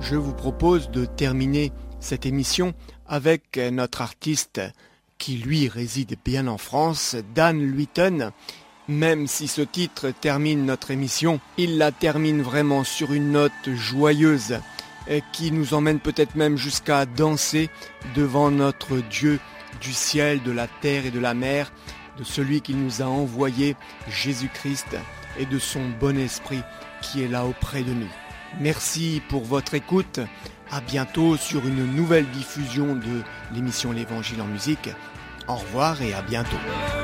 je vous propose de terminer cette émission avec notre artiste qui lui réside bien en France, Dan Luiton. Même si ce titre termine notre émission, il la termine vraiment sur une note joyeuse qui nous emmène peut-être même jusqu'à danser devant notre Dieu du ciel, de la terre et de la mer, de celui qui nous a envoyé, Jésus-Christ, et de son bon esprit qui est là auprès de nous. Merci pour votre écoute. À bientôt sur une nouvelle diffusion de l'émission L'Évangile en musique. Au revoir et à bientôt.